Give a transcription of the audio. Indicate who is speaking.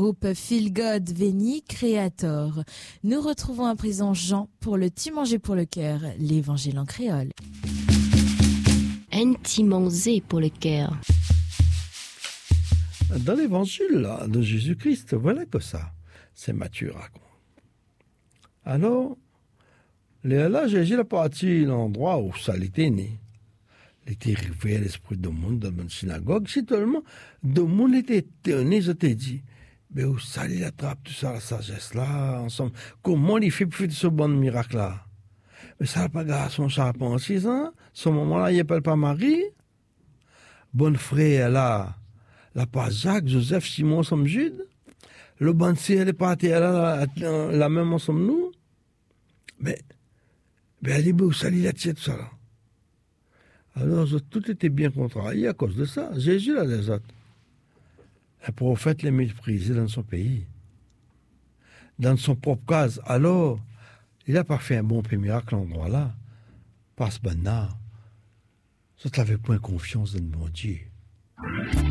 Speaker 1: groupe Feel God Veni Creator. Nous retrouvons à présent Jean pour le Ti manger pour le cœur, l'évangile en créole.
Speaker 2: Un ti manger pour le cœur.
Speaker 3: Dans l'évangile là, de Jésus-Christ, voilà que ça, c'est Matthieu raconte. Alors, là, Jésus a parti l'endroit où ça était né. Il était arrivé à l'esprit de monde dans une synagogue. Si tellement de monde était étonné, je t'ai dit, mais où ça il attrape tout ça, la sagesse là, ensemble. Comment il fait pour faire ce bon miracle là? Mais ça n'a pas gardé son charpent en 6 ans. Ce moment-là, il n'appelle pas Marie. Bon frère là, la pas Jacques, Joseph, Simon, ensemble Jude. Le bon sœur, elle est partie là, la même ensemble nous. Mais elle dit, où ça il a tout ça là? Alors, tout était bien contrarié à cause de ça. Jésus, là, les autres. Un prophète les méprisait dans son pays. Dans son propre case. Alors, il n'a pas fait un bon miracle à l'endroit là. Parce que maintenant, ça n'avait point confiance dans mon Dieu.